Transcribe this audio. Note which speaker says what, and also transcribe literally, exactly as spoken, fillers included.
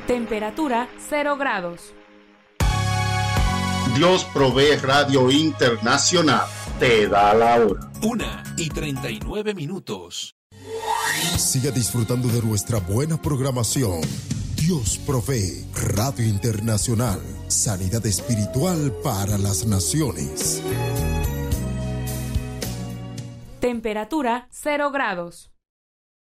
Speaker 1: Temperatura cero grados.
Speaker 2: Dios Provee Radio Internacional te da la hora.
Speaker 3: Una y treinta y nueve minutos.
Speaker 4: Siga disfrutando de nuestra buena programación. Dios Provee Radio Internacional. Sanidad espiritual para las naciones.
Speaker 1: Temperatura cero grados.